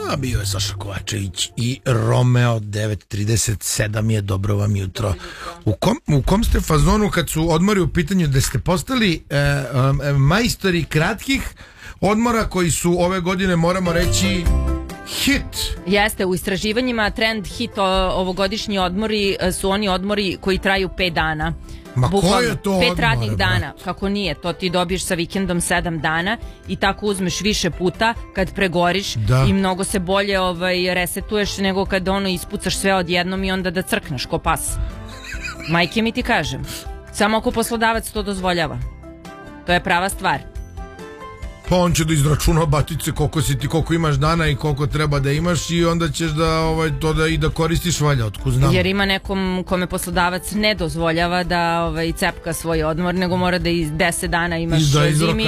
A bio je Saša Kovačević i Romeo 9:37 je, dobro vam jutro. U kom ste fazonu kad su odmori u pitanju, da ste postali majstori kratkih odmora koji su ove godine, moramo reći, hit? Jeste, u istraživanjima trend hit ovogodišnji odmori su oni odmori koji traju 5 dana. Ma ko je to 5 odmor, radnih dana, brate? kako nije, to ti dobiješ sa vikendom 7 dana i tako uzmeš više puta kad pregoriš i mnogo se bolje resetuješ nego kad ispucaš sve odjednom i onda da crkneš ko pas. Majke mi ti kažem, samo ako poslodavac to dozvoljava. To je prava stvar. Pa on će da izračuna, batice, koliko imaš dana i koliko treba da imaš i onda ćeš to da koristiš, valja, otkud znam. Jer ima nekom kome poslodavac ne dozvoljava da cepka svoj odmor, nego mora da 10 dana imaš zimi,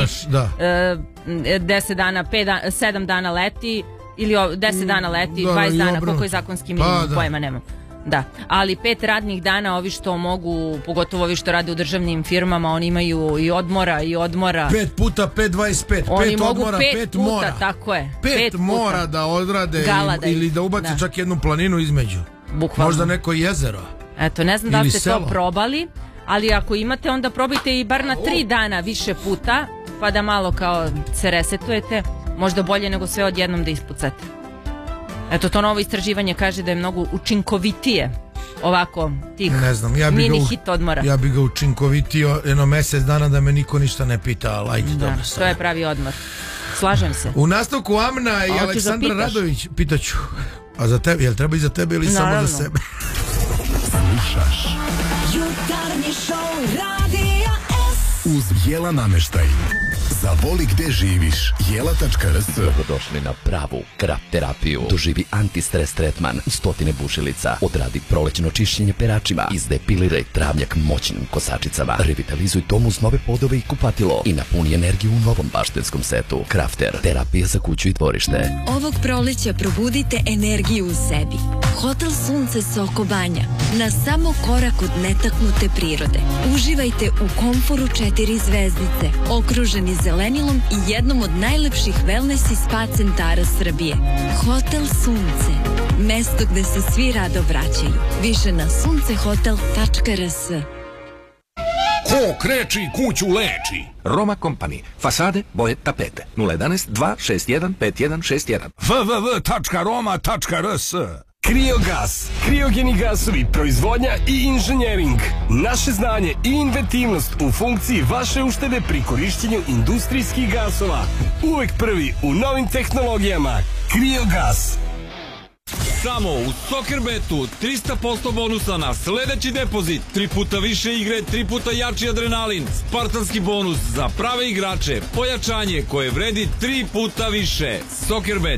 10 dana, 7 dana leti ili 10 dana leti, 20 dana, koliko je zakonski minimum, pojma nemam. Da, ali 5 radnih dana ovi što mogu, pogotovo ovi što rade u državnim firmama, oni imaju i odmora. 5 puta 5, 25, oni 5 mogu odmora, 5 mora. Puta, tako je. 5 mora da odrade ili da ubaci čak jednu planinu između. Bukvalno. Možda neko jezero. Eto, ne znam da li ste to probali, ali ako imate, onda probajte i bar na 3 dana više puta, pa da malo kao se resetujete, možda bolje nego sve odjednom da ispucate. Eto, to novo istraživanje kaže da je mnogo učinkovitije ovako tih mini hit odmora. Ja bi ga učinkovitio jedno mjesec dana da me niko ništa ne pita, ali ajde dobro. To je pravi odmor. Slažem se. U nastavku Amna i Aleksandra Radović, pitaću. A za tebe, jel treba i za tebe ili samo za sebe? Slušaš Jutarnji šou Radija S uz Jela namještaj. Zavoli gde živiš. Jela.rs. Dobrodošli na pravu krap terapiju. Doživi antistres tretman, 100 bušilica. Odradi prolećno čišćenje peračima. Izdepiliraj travnjak moćnim kosačicama. Revitalizuj dom uz nove podove i kupatilo. I napuni energiju u novom baštenskom setu. Crafter, terapija za kuću i dvorište. Ovog proleća probudite energiju u sebi. Hotel Sunce Soko Banja. Na samo korak od netaknute prirode. Uživajte u komforu 4 zvezdice. Okruženi zelenilom i jednom od najlepših wellness i spa centara Srbije. Hotel Sunce. Mesto gde se svi rado vraćaju. Više na suncehotel.rs. Ko kreči kuću leči. Roma Company. Fasade, boje, tapete. 011 261 5161. www.roma.rs. Kriogas, kriogeni gasovi, proizvodnja i inženjering. Naše znanje i inventivnost u funkciji vaše uštede pri korišćenju industrijskih gasova. Uvek prvi u novim tehnologijama. Kriogas. Samo u Soccerbetu 300% bonusa na sledeći depozit, 3 puta više igre, 3 puta jači adrenalin, spartanski bonus za prave igrače, pojačanje koje vredi 3 puta više. Soccerbet.